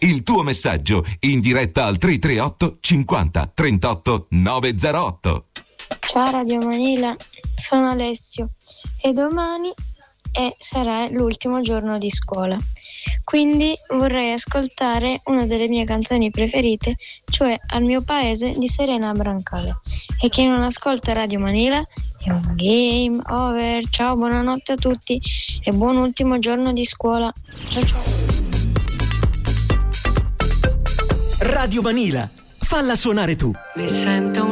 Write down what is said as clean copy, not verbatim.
Il tuo messaggio in diretta al 338 50 38 908. Ciao Radio Manila, sono Alessio e domani sarà l'ultimo giorno di scuola, quindi vorrei ascoltare una delle mie canzoni preferite, cioè Al mio paese di Serena Brancale. E chi non ascolta Radio Manila è un game over. Ciao, buonanotte a tutti e buon ultimo giorno di scuola. Ciao ciao. Radio Manila, falla suonare tu. Mi sento